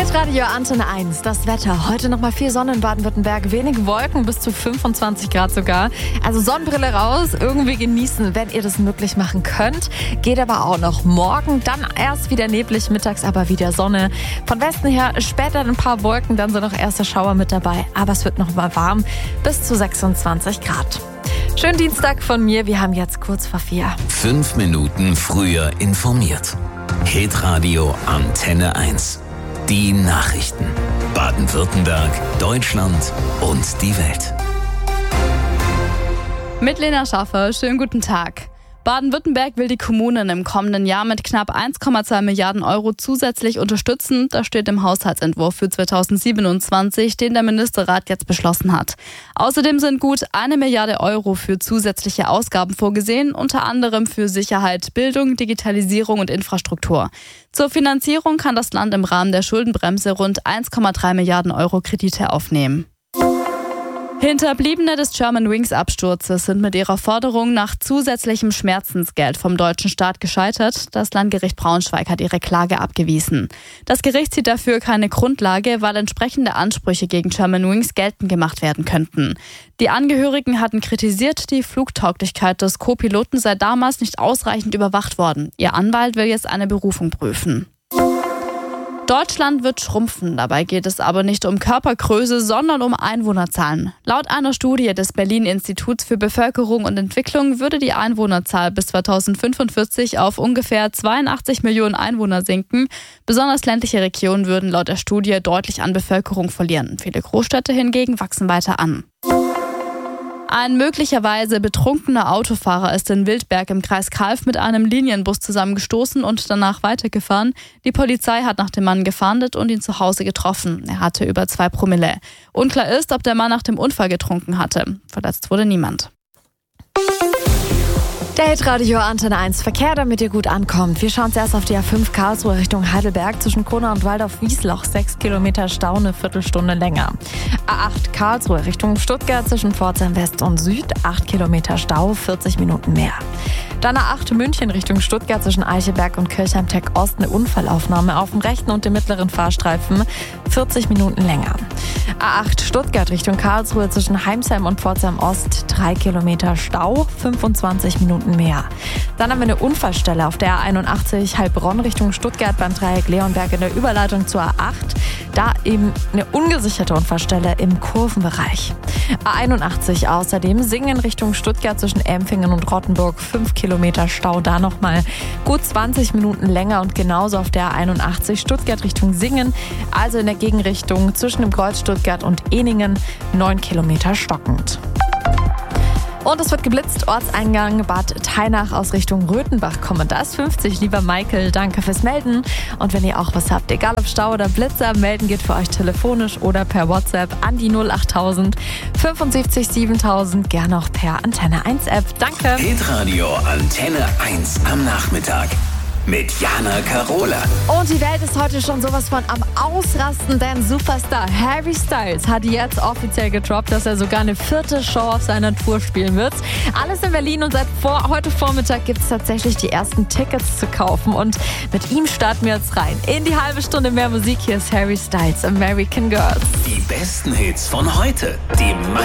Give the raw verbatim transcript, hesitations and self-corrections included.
Radio Antenne eins, das Wetter. Heute nochmal viel Sonne in Baden-Württemberg, wenig Wolken, bis zu fünfundzwanzig Grad sogar. Also Sonnenbrille raus, irgendwie genießen, wenn ihr das möglich machen könnt. Geht aber auch noch morgen, dann erst wieder neblig, mittags aber wieder Sonne. Von Westen her später ein paar Wolken, dann sind noch erste Schauer mit dabei. Aber es wird noch mal warm, bis zu sechsundzwanzig Grad. Schönen Dienstag von mir, wir haben jetzt kurz vor vier. Fünf Minuten früher informiert. Hitradio Antenne eins. Die Nachrichten. Baden-Württemberg, Deutschland und die Welt. Mit Lena Schaffer, schönen guten Tag. Baden-Württemberg will die Kommunen im kommenden Jahr mit knapp eins Komma zwei Milliarden Euro zusätzlich unterstützen. Das steht im Haushaltsentwurf für zweitausendsiebenundzwanzig, den der Ministerrat jetzt beschlossen hat. Außerdem sind gut eine Milliarde Euro für zusätzliche Ausgaben vorgesehen, unter anderem für Sicherheit, Bildung, Digitalisierung und Infrastruktur. Zur Finanzierung kann das Land im Rahmen der Schuldenbremse rund eins Komma drei Milliarden Euro Kredite aufnehmen. Hinterbliebene des Germanwings-Absturzes sind mit ihrer Forderung nach zusätzlichem Schmerzensgeld vom deutschen Staat gescheitert. Das Landgericht Braunschweig hat ihre Klage abgewiesen. Das Gericht sieht dafür keine Grundlage, weil entsprechende Ansprüche gegen Germanwings geltend gemacht werden könnten. Die Angehörigen hatten kritisiert, die Flugtauglichkeit des Co-Piloten sei damals nicht ausreichend überwacht worden. Ihr Anwalt will jetzt eine Berufung prüfen. Deutschland wird schrumpfen. Dabei geht es aber nicht um Körpergröße, sondern um Einwohnerzahlen. Laut einer Studie des Berlin-Instituts für Bevölkerung und Entwicklung würde die Einwohnerzahl bis zweitausendfünfundvierzig auf ungefähr zweiundachtzig Millionen Einwohner sinken. Besonders ländliche Regionen würden laut der Studie deutlich an Bevölkerung verlieren. Viele Großstädte hingegen wachsen weiter an. Ein möglicherweise betrunkener Autofahrer ist in Wildberg im Kreis Calw mit einem Linienbus zusammengestoßen und danach weitergefahren. Die Polizei hat nach dem Mann gefahndet und ihn zu Hause getroffen. Er hatte über zwei Promille. Unklar ist, ob der Mann nach dem Unfall getrunken hatte. Verletzt wurde niemand. Der Hitradio Antenne eins Verkehr, damit ihr gut ankommt. Wir schauen zuerst auf die A fünf Karlsruhe Richtung Heidelberg. Zwischen Kona und Waldorf-Wiesloch sechs Kilometer Stau, eine Viertelstunde länger. A acht Karlsruhe Richtung Stuttgart zwischen Pforzheim West und Süd, acht Kilometer Stau, vierzig Minuten mehr. Dann A acht München Richtung Stuttgart zwischen Eichelberg und Kirchheim-Tech Ost, eine Unfallaufnahme auf dem rechten und dem mittleren Fahrstreifen, vierzig Minuten länger. A acht Stuttgart Richtung Karlsruhe zwischen Heimsheim und Pforzheim Ost, drei Kilometer Stau, fünfundzwanzig Minuten mehr. Dann haben wir eine Unfallstelle auf der A einundachtzig Heilbronn Richtung Stuttgart beim Dreieck Leonberg in der Überleitung zur A acht. Da eben eine ungesicherte Unfallstelle im Kurvenbereich. A einundachtzig außerdem Singen Richtung Stuttgart zwischen Empfingen und Rottenburg, fünf Kilometer Stau, da nochmal gut zwanzig Minuten länger und genauso auf der A einundachtzig Stuttgart Richtung Singen, also in der Gegenrichtung zwischen dem Kreuz Stuttgart und Ehningen, neun Kilometer stockend. Und es wird geblitzt, Ortseingang Bad Tainach aus Richtung Röthenbach kommen. Da ist fünfzig, lieber Michael, danke fürs Melden. Und wenn ihr auch was habt, egal ob Stau oder Blitzer, melden geht für euch telefonisch oder per WhatsApp an die null achttausend fünfundsiebzig siebentausend, gerne auch per Antenne eins App. Danke. Hitradio Antenne eins am Nachmittag. Mit Jana Karola. Und die Welt ist heute schon sowas von am Ausrasten, denn Superstar Harry Styles hat jetzt offiziell gedroppt, dass er sogar eine vierte Show auf seiner Tour spielen wird. Alles in Berlin und seit vor, heute Vormittag gibt es tatsächlich die ersten Tickets zu kaufen. Und mit ihm starten wir jetzt rein in die halbe Stunde mehr Musik. Hier ist Harry Styles, American Girls. Die besten Hits von heute. Die